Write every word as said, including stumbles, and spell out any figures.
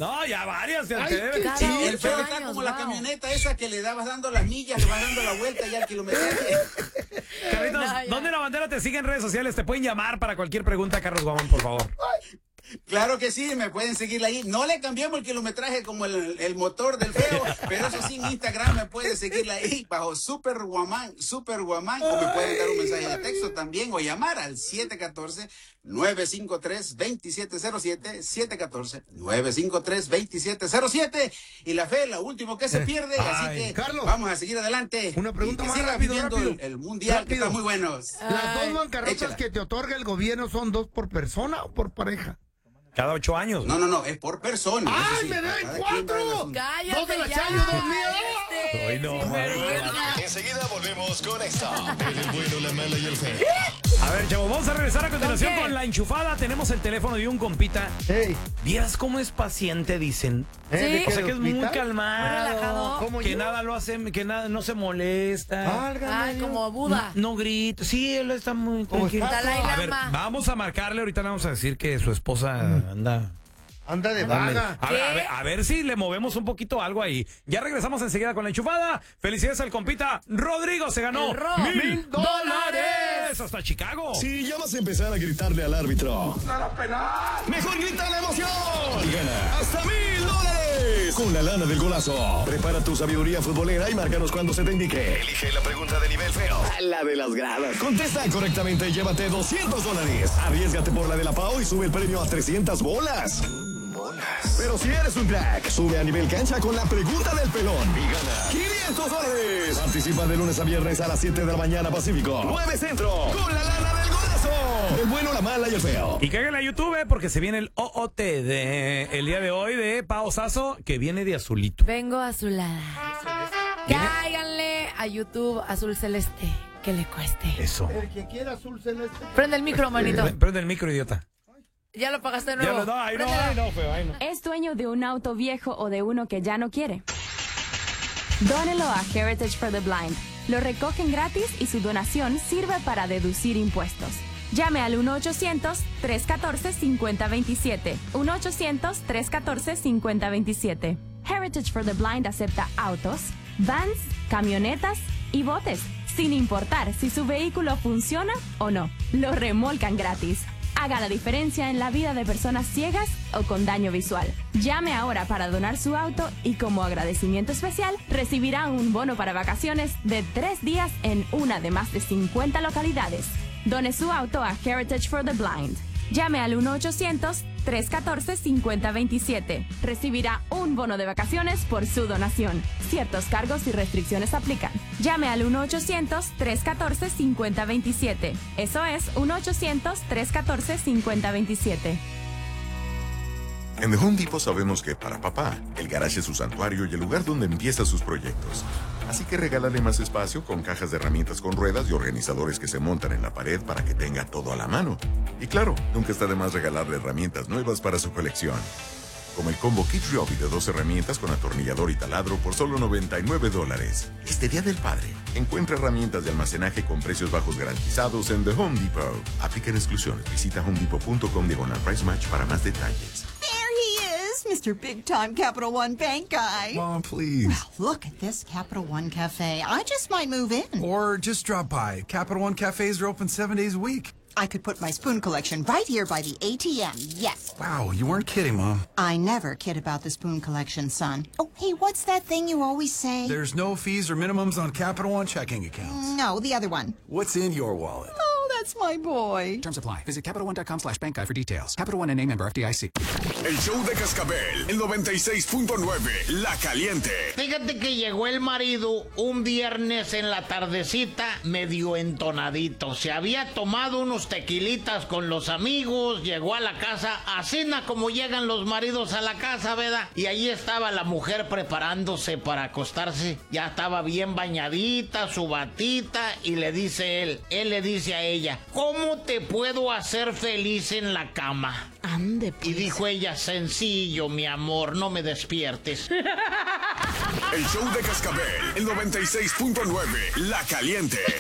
No, ya varias. Ya Ay, te debe. qué Sí, chido. el feo Ocho está años, como la wow. camioneta esa que le dabas dando las millas, le vas dando la vuelta ya al kilometraje. Carlitos, No, ya. ¿dónde la bandera te sigue en redes sociales? Te pueden llamar para cualquier pregunta, Carlos Guamón, por favor. Claro que sí, me pueden seguir ahí. No le cambiamos el kilometraje como el, el motor del feo, pero eso sí, en Instagram me pueden seguir ahí bajo Super Guamán, Super Guamán, o me pueden dar un mensaje de texto también o llamar al siete uno cuatro, nueve cinco tres, dos siete cero siete, siete uno cuatro, nueve cinco tres, dos siete cero siete. Y la fe, lo último que se pierde, así Ay, que Carlos, vamos a seguir adelante. una pregunta y que más siga rápido, viviendo rápido. El, el mundial, que Rápido. está muy buenos. ¿Las Ay, dos bancarrotas échala. que te otorga el gobierno son dos por persona o por pareja? Cada ocho años. No, no, no, es por persona. eso ¡Ay, sí, me para dan cada quien va cuatro! a- Cállate Dos de la ya, Chayo, dos mías. este, Ay, no, sinvergüenza. Enseguida volvemos con esta. El bueno, la mala y el feo. A ver, chavos, vamos a regresar a continuación ¿Con qué? con la enchufada. Tenemos el teléfono de un compita. Hey, ¿Vieras cómo es paciente, dicen? ¿eh? Sí. ¿De O qué, sea de que es muy hospital? calmado. Muy relajado. ¿Cómo Que yo? nada lo hace, que nada, no se molesta. Válgame Ay, Dios. como Buda. No grita. Sí, él está muy ¿Cómo tranquilo. está? Dalai A ver, Lama. vamos a marcarle. Ahorita le vamos a decir que su esposa anda. Anda de A ver, vaga. a, ¿Qué? ver, a ver- a ver si le movemos un poquito algo ahí. Ya regresamos enseguida con la enchufada. Felicidades al compita Rodrigo. Se ganó El Ro. mil dólares hasta Chicago. Si ya vas a empezar a gritarle al árbitro, mejor grita la emoción y gana hasta mil dólares con la lana del golazo. Prepara tu sabiduría futbolera y márcanos cuando se te indique. Elige la pregunta de nivel feo, la de las gradas. Contesta correctamente y llévate doscientos dólares. Arriésgate por la de la Pau y sube el premio a trescientas bolas. Bolas. Pero si eres un crack, sube a nivel cancha con la pregunta del pelón y gana quinientos dólares. Participa de lunes a viernes a las siete de la mañana Pacífico, nueve Centro, con la lana del golazo. El bueno, la mala y el feo. Y cáiganle a YouTube eh, porque se viene el O O T de el día de hoy de Pao Sasso, que viene de azulito. Vengo azulada. Cáiganle a YouTube Azul Celeste, que le cueste. Eso. El que quiera azul celeste. Prende el micro, manito. Prende el micro, idiota. Ya lo pagaste de Ya nuevo. lo no, ay, no, Préndelo. ay, no, feo, ay, no. ¿Es dueño de un auto viejo o de uno que ya no quiere? Dónelo a Heritage for the Blind. Lo recogen gratis y su donación sirve para deducir impuestos. Llame al uno ochocientos, tres uno cuatro, cinco cero dos siete. uno ochocientos, tres uno cuatro, cinco cero dos siete. Heritage for the Blind acepta autos, vans, camionetas y botes, sin importar si su vehículo funciona o no. Lo remolcan gratis. Haga la diferencia en la vida de personas ciegas o con daño visual. Llame ahora para donar su auto y como agradecimiento especial recibirá un bono para vacaciones de tres días en una de más de cincuenta localidades. Done su auto a Heritage for the Blind. Llame al uno ochocientos, tres uno cuatro, cinco cero dos siete. Recibirá un bono de vacaciones por su donación. Ciertos cargos y restricciones aplican. Llame al uno ochocientos, tres uno cuatro, cinco cero dos siete. Eso es uno ochocientos, tres uno cuatro, cinco cero dos siete. En The Home Depot sabemos que para papá, el garage es su santuario y el lugar donde empieza sus proyectos. Así que regálale más espacio con cajas de herramientas con ruedas y organizadores que se montan en la pared para que tenga todo a la mano. Y claro, nunca está de más regalarle herramientas nuevas para su colección. Como el combo Kit Ryobi de dos herramientas con atornillador y taladro por solo noventa y nueve dólares. Este Día del Padre, encuentra herramientas de almacenaje con precios bajos garantizados en The Home Depot. Aplican exclusiones. Visita homedepot.com diagonal price match para más detalles. There he is, Mister Big Time Capital One Bank guy. Mom, please. Look at this Capital One Cafe. I just might move in. Or just drop by. Capital One cafes are open seven days a week. I could put my spoon collection right here by the A T M. Yes. Wow, you weren't kidding, Mom. I never kid about the spoon collection, son. Oh, hey, what's that thing you always say? There's no fees or minimums on Capital One checking accounts. No, the other one. What's in your wallet? Oh, that's my boy. Terms apply. Visit CapitalOne.com slash bank guide for details. Capital One N A member F D I C. El show de Cascabel, el noventa y seis punto nueve, La Caliente. Fíjate que llegó el marido un viernes en la tardecita medio entonadito. Se había tomado unos tequilitas con los amigos, llegó a la casa, así na como llegan los maridos a la casa, ¿verdad? Y ahí estaba la mujer preparándose para acostarse. Ya estaba bien bañadita, su batita, y le dice él, él le dice a ella, ¿cómo te puedo hacer feliz en la cama? Ande, Y dijo ella, sencillo, mi amor, no me despiertes. El show de Cascabel, el noventa y seis punto nueve, La Caliente.